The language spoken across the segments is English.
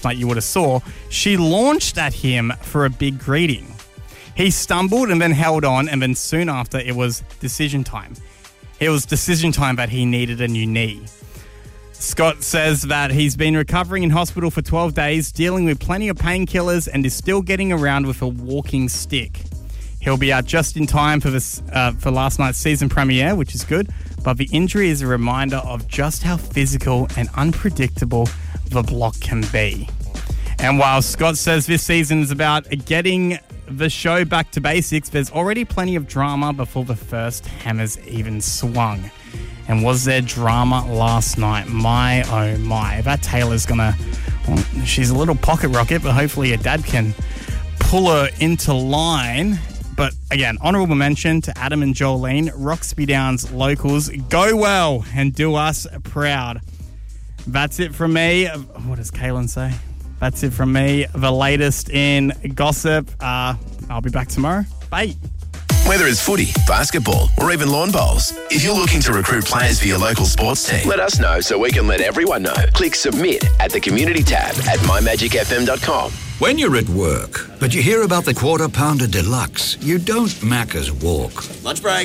like you would have saw, she launched at him for a big greeting. He stumbled and then held on, and then soon after it was decision time. It was decision time that he needed a new knee. Scott says that he's been recovering in hospital for 12 days, dealing with plenty of painkillers, and is still getting around with a walking stick. He'll be out just in time for last night's season premiere, which is good, but the injury is a reminder of just how physical and unpredictable the block can be. And while Scott says this season is about getting the show back to basics, there's already plenty of drama before the first hammers even swung. And was there drama last night? My, oh my. That Taylor's she's a little pocket rocket, but hopefully her dad can pull her into line. But again, honourable mention to Adam and Jolene, Roxby Downs locals. Go well and do us proud. That's it from me. What does Kaylin say? That's it from me. The latest in gossip. I'll be back tomorrow. Bye. Whether it's footy, basketball, or even lawn bowls, if you're looking to recruit players for your local sports team, let us know so we can let everyone know. Click submit at the community tab at mymagicfm.com. When you're at work, but you hear about the Quarter Pounder Deluxe, you don't Macca's walk. Lunch break.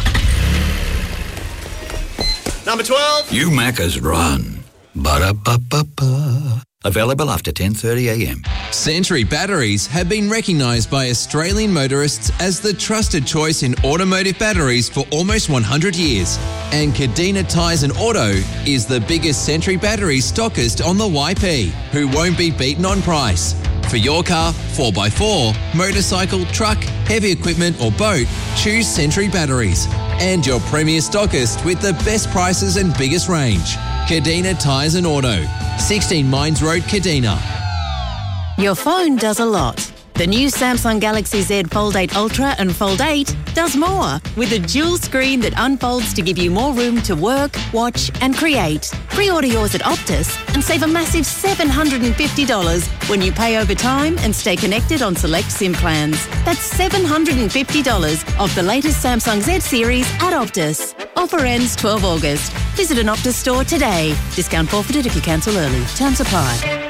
Number 12. You Macca's run. Ba-da-ba-ba-ba. Available after 10:30am. Sentry batteries have been recognised by Australian motorists as the trusted choice in automotive batteries for almost 100 years. And Cadena Tyres and Auto is the biggest Sentry battery stockist on the YP, who won't be beaten on price. For your car, 4x4, motorcycle, truck, heavy equipment or boat, choose Sentry batteries. And your premier stockist with the best prices and biggest range. Cadena Tyres and Auto, 16 Mines Road, Cadena. Your phone does a lot. The new Samsung Galaxy Z Fold 8 Ultra and Fold 8 does more, with a dual screen that unfolds to give you more room to work, watch and create. Pre-order yours at Optus and save a massive $750 when you pay over time and stay connected on select SIM plans. That's $750 off the latest Samsung Z series at Optus. Offer ends 12 August. Visit an Optus store today. Discount forfeited if you cancel early. Terms apply.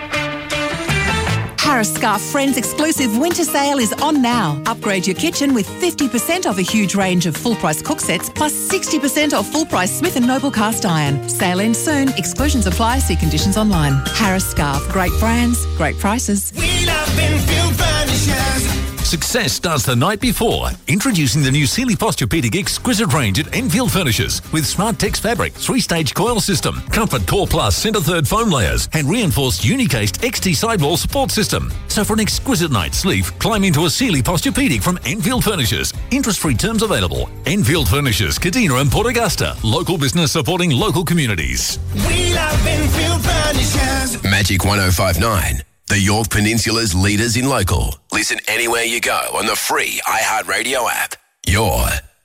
Harris Scarfe Friends exclusive winter sale is on now. Upgrade your kitchen with 50% off a huge range of full-price cook sets plus 60% off full-price Smith & Noble cast iron. Sale ends soon. Exclusions apply. See conditions online. Harris Scarfe. Great brands, great prices. We love Enfield Furnishers. Success starts the night before. Introducing the new Sealy Posturepedic exquisite range at Enfield Furnishers with Smart Tex fabric, 3-stage coil system, Comfort Core Plus centre third foam layers, and reinforced Unicased XT sidewall support system. So for an exquisite night's sleep, climb into a Sealy Posturepedic from Enfield Furnishers. Interest-free terms available. Enfield Furnishers, Kadina and Port Augusta. Local business supporting local communities. We love Enfield Furnishers. Magic 105.9. The York Peninsula's leaders in local. Listen anywhere you go on the free iHeartRadio app. Your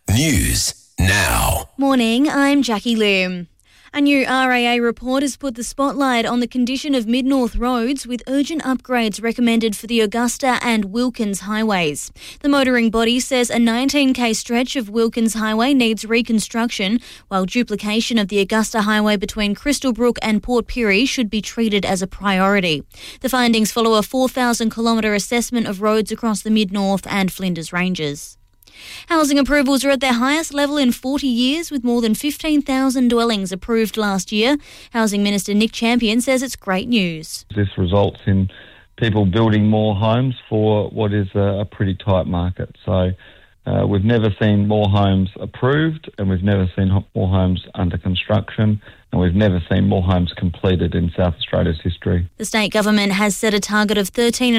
news now. Morning, I'm Jackie Loom. A new RAA report has put the spotlight on the condition of Mid-North roads with urgent upgrades recommended for the Augusta and Wilkins highways. The motoring body says a 19k stretch of Wilkins Highway needs reconstruction, while duplication of the Augusta Highway between Crystalbrook and Port Pirie should be treated as a priority. The findings follow a 4,000-kilometre assessment of roads across the Mid-North and Flinders Ranges. Housing approvals are at their highest level in 40 years, with more than 15,000 dwellings approved last year. Housing Minister Nick Champion says it's great news. This results in people building more homes for what is a pretty tight market. So we've never seen more homes approved, and we've never seen more homes under construction, and we've never seen more homes completed in South Australia's history. The state government has set a target of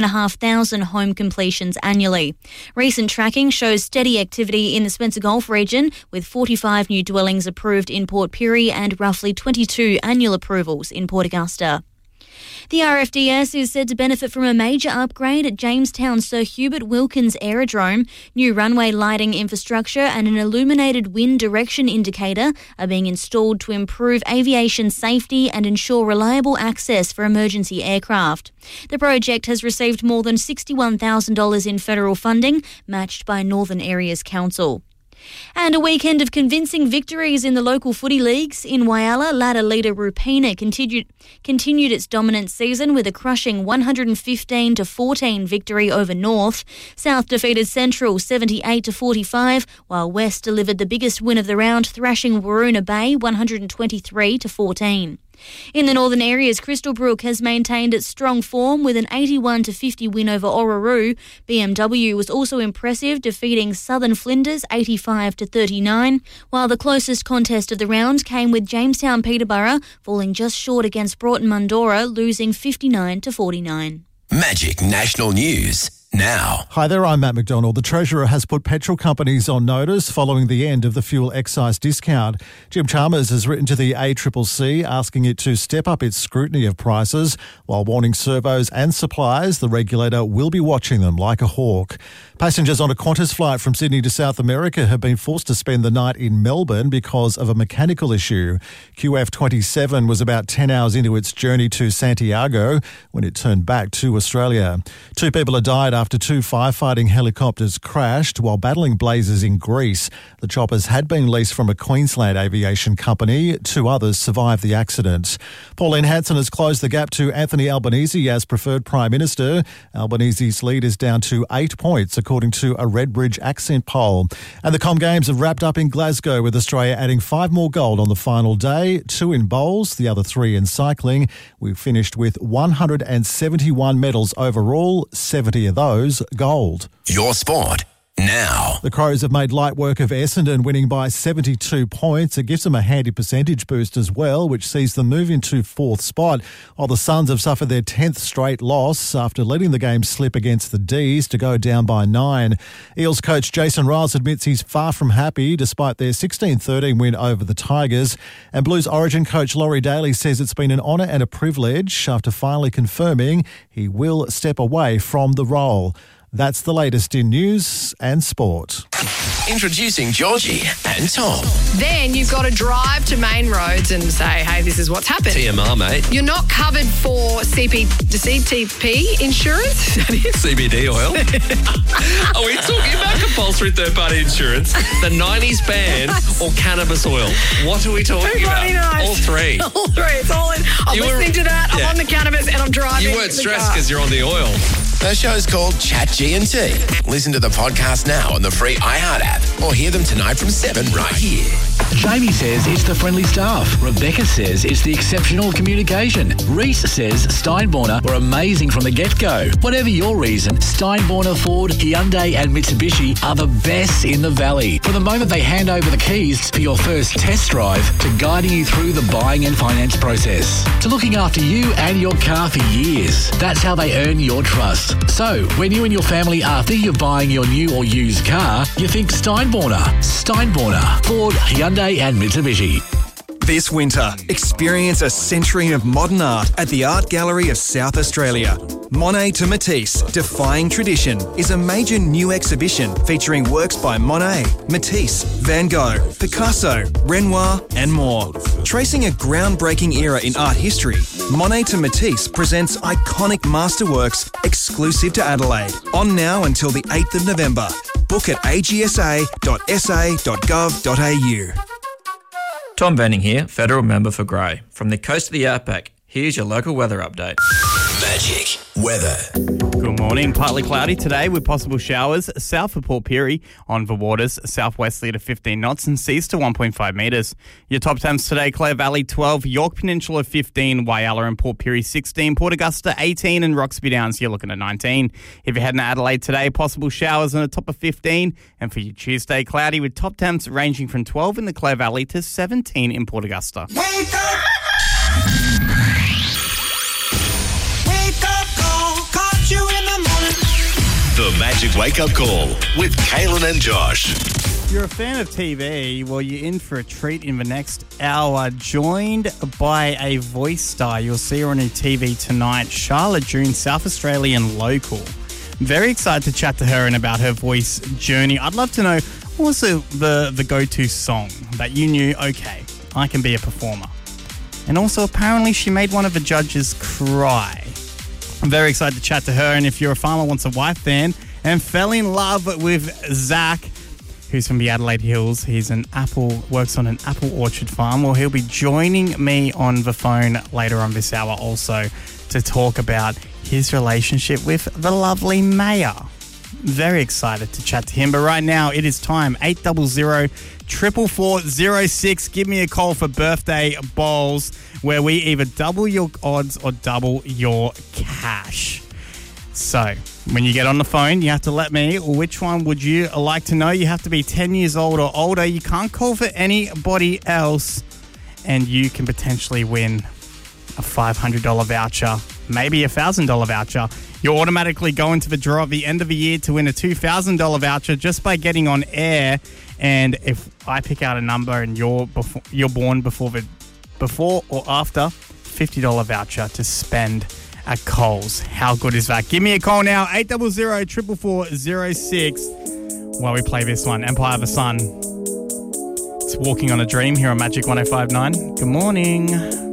13,500 home completions annually. Recent tracking shows steady activity in the Spencer Gulf region, with 45 new dwellings approved in Port Pirie and roughly 22 annual approvals in Port Augusta. The RFDS is said to benefit from a major upgrade at Jamestown Sir Hubert Wilkins Aerodrome. New runway lighting infrastructure and an illuminated wind direction indicator are being installed to improve aviation safety and ensure reliable access for emergency aircraft. The project has received more than $61,000 in federal funding, matched by Northern Areas Council. And a weekend of convincing victories in the local footy leagues. In Whyalla, ladder leader Rupina continued its dominant season with a crushing 115-14 victory over North. South defeated Central 78-45, while West delivered the biggest win of the round, thrashing Waroona Bay 123-14. In the northern areas, Crystal Brook has maintained its strong form with an 81-50 win over Orroroo. BMW was also impressive, defeating Southern Flinders 85-39, while the closest contest of the round came with Jamestown Peterborough falling just short against Broughton Mundora, losing 59-49. Magic National News now. Hi there, I'm Matt McDonald. The Treasurer has put petrol companies on notice following the end of the fuel excise discount. Jim Chalmers has written to the ACCC asking it to step up its scrutiny of prices while warning servos and suppliers the regulator will be watching them like a hawk. Passengers on a Qantas flight from Sydney to South America have been forced to spend the night in Melbourne because of a mechanical issue. QF27 was about 10 hours into its journey to Santiago when it turned back to Australia. 2 people have died after 2 firefighting helicopters crashed while battling blazes in Greece. The choppers had been leased from a Queensland aviation company. 2 others survived the accident. Pauline Hanson has closed the gap to Anthony Albanese as preferred Prime Minister. Albanese's lead is down to 8 points, according to a Redbridge accent poll. And the Com Games have wrapped up in Glasgow, with Australia adding 5 more gold on the final day, 2 in bowls, the other 3 in cycling. We finished with 171 medals overall, 70 of those gold. Your sport now. The Crows have made light work of Essendon, winning by 72 points. It gives them a handy percentage boost as well, which sees them move into 4th spot, while the Suns have suffered their 10th straight loss after letting the game slip against the D's to go down by 9. Eels coach Jason Riles admits he's far from happy despite their 16-13 win over the Tigers. And Blues Origin coach Laurie Daly says it's been an honour and a privilege after finally confirming he will step away from the role. That's the latest in news and sport. Introducing Georgie and Tom. Then you've got to drive to Main Roads and say, hey, this is what's happened. TMR, mate. You're not covered for CTP insurance. CBD oil. Are we talking about compulsory third-party insurance, the 90s ban, or cannabis oil? What are we talking about? Nice. All 3. All 3. It's all in. I'm listening to that. I'm on the cannabis and I'm driving. You weren't stressed because you're on the oil. The show's called Chat G&T. Listen to the podcast now on the free iHeart app or hear them tonight from 7 right here. Jamie says it's the friendly staff. Rebecca says it's the exceptional communication. Reese says Steinborner were amazing from the get-go. Whatever your reason, Steinborner, Ford, Hyundai and Mitsubishi are the best in the valley. From the moment they hand over the keys for your first test drive to guiding you through the buying and finance process to looking after you and your car for years. That's how they earn your trust. So, when you and your family are thinking of buying your new or used car, you think Steinborner. Steinborner, Ford, Hyundai and Mitsubishi. This winter, experience a century of modern art at the Art Gallery of South Australia. Monet to Matisse, Defying Tradition, is a major new exhibition featuring works by Monet, Matisse, Van Gogh, Picasso, Renoir and more. Tracing a groundbreaking era in art history, Monet to Matisse presents iconic masterworks exclusive to Adelaide. On now until the 8th of November. Book at agsa.sa.gov.au. Tom Benning here, Federal Member for Grey. From the coast of the Outback, here's your local weather update. Magic weather. Good morning. Partly cloudy today with possible showers south of Port Pirie, on the waters, southwesterly to 15 knots and seas to 1.5 metres. Your top temps today, Clare Valley 12, York Peninsula 15, Whyalla and Port Pirie 16, Port Augusta 18 and Roxby Downs you're looking at 19. If you're heading to Adelaide today, possible showers on the top of 15, and for your Tuesday, cloudy with top temps ranging from 12 in the Clare Valley to 17 in Port Augusta. Wake up! You in the morning. The Magic Wake Up Call with Kaylin and Josh. If you're a fan of TV, well, you're in for a treat in the next hour. Joined by a voice star. You'll see her on her TV tonight, Charlotte June, South Australian local. Very excited to chat to her and about her voice journey. I'd love to know, what was the go-to song that you knew, okay, I can be a performer? And also, apparently, she made one of the judges cry. I'm very excited to chat to her, and if you're a Farmer Wants a Wife fan and fell in love with Zach, who's from the Adelaide Hills. He's works on an apple orchard farm. Well, he'll be joining me on the phone later on this hour also to talk about his relationship with the lovely Maya. Very excited to chat to him. But right now, it is time. 800 444 Give me a call for birthday bowls, where we either double your odds or double your cash. So, when you get on the phone, you have to let me, which one would you like to know? You have to be 10 years old or older. You can't call for anybody else. And you can potentially win a $500 voucher, maybe a $1,000 voucher. You'll automatically go into the draw at the end of the year to win a $2,000 voucher just by getting on air. And if I pick out a number and you're born before or after, $50 voucher to spend at Coles. How good is that? Give me a call now, 800 444 while we play this one, Empire of the Sun. It's Walking on a Dream here on Magic 105.9. Good morning.